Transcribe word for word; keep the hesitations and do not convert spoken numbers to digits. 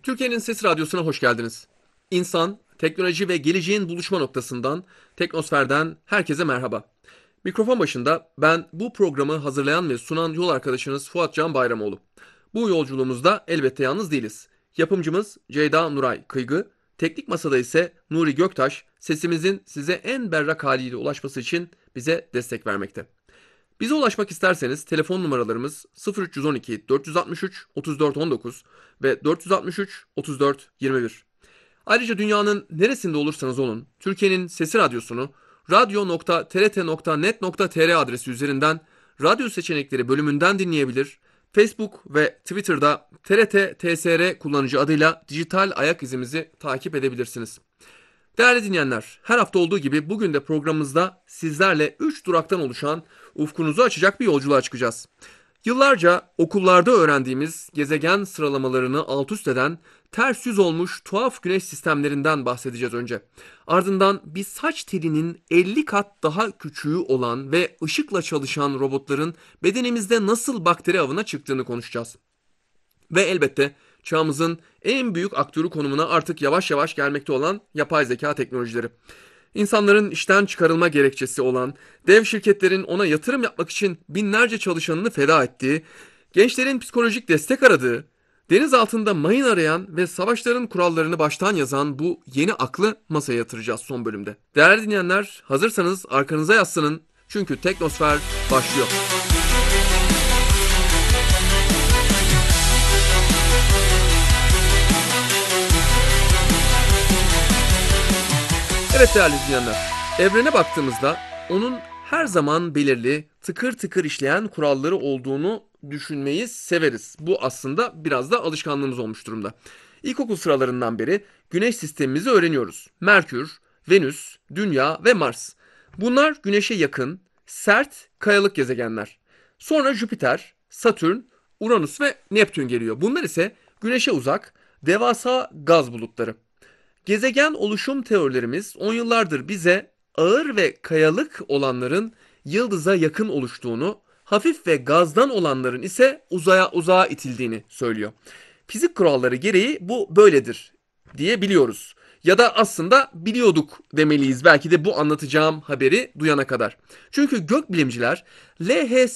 Türkiye'nin Ses Radyosu'na hoş geldiniz. İnsan, teknoloji ve geleceğin buluşma noktasından, Teknosfer'den herkese merhaba. Mikrofon başında ben bu programı hazırlayan ve sunan yol arkadaşınız Fuat Can Bayramoğlu. Bu yolculuğumuzda elbette yalnız değiliz. Yapımcımız Ceyda Nuray Kıygı, teknik masada ise Nuri Göktaş, sesimizin size en berrak haliyle ulaşması için bize destek vermekte. Bize ulaşmak isterseniz telefon numaralarımız sıfır üç on iki dört altı üç otuz dört on dokuz ve dört altı üç otuz dört yirmi bir. Ayrıca dünyanın neresinde olursanız olun Türkiye'nin Sesi Radyosu'nu radyo nokta t r t nokta net nokta t r adresi üzerinden radyo seçenekleri bölümünden dinleyebilir, Facebook ve Twitter'da T R T T S R kullanıcı adıyla dijital ayak izimizi takip edebilirsiniz. Değerli dinleyenler, her hafta olduğu gibi bugün de programımızda sizlerle üç duraktan oluşan ufkunuzu açacak bir yolculuğa çıkacağız. Yıllarca okullarda öğrendiğimiz gezegen sıralamalarını alt üst eden ters yüz olmuş tuhaf güneş sistemlerinden bahsedeceğiz önce. Ardından bir saç telinin elli kat daha küçüğü olan ve ışıkla çalışan robotların bedenimizde nasıl bakteri avına çıktığını konuşacağız. Ve elbette çağımızın en büyük aktörü konumuna artık yavaş yavaş gelmekte olan yapay zeka teknolojileri. İnsanların işten çıkarılma gerekçesi olan, dev şirketlerin ona yatırım yapmak için binlerce çalışanını feda ettiği, gençlerin psikolojik destek aradığı, deniz altında mayın arayan ve savaşların kurallarını baştan yazan bu yeni aklı masaya yatıracağız son bölümde. Değerli dinleyenler, hazırsanız arkanıza yaslanın çünkü Teknosfer başlıyor. Evet değerli izleyenler, evrene baktığımızda onun her zaman belirli, tıkır tıkır işleyen kuralları olduğunu düşünmeyi severiz. Bu aslında biraz da alışkanlığımız olmuş durumda. İlkokul sıralarından beri Güneş sistemimizi öğreniyoruz. Merkür, Venüs, Dünya ve Mars. Bunlar Güneş'e yakın, sert, kayalık gezegenler. Sonra Jüpiter, Satürn, Uranüs ve Neptün geliyor. Bunlar ise Güneş'e uzak, devasa gaz bulutları. Gezegen oluşum teorilerimiz on yıllardır bize ağır ve kayalık olanların yıldıza yakın oluştuğunu, hafif ve gazdan olanların ise uzaya uzağa itildiğini söylüyor. Fizik kuralları gereği bu böyledir diye biliyoruz. Ya da aslında biliyorduk demeliyiz belki de bu anlatacağım haberi duyana kadar. Çünkü gökbilimciler L H